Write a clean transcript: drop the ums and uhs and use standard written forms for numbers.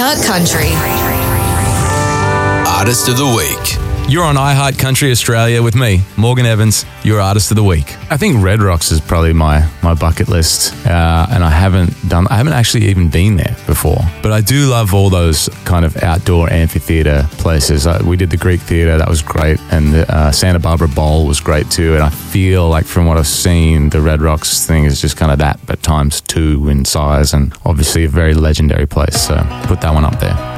iHeart Country. Artist of the Week. You're on iHeart Country Australia with me, Morgan Evans, your Artist of the Week. I think Red Rocks is probably my bucket list, and I haven't actually even been there before. But I do love all those kind of outdoor amphitheater places. We did the Greek Theater, that was great, and the Santa Barbara Bowl was great too. And I feel like from what I've seen, the Red Rocks thing is just kind of that, but times 2 in size, and obviously a very legendary place. So put that one up there.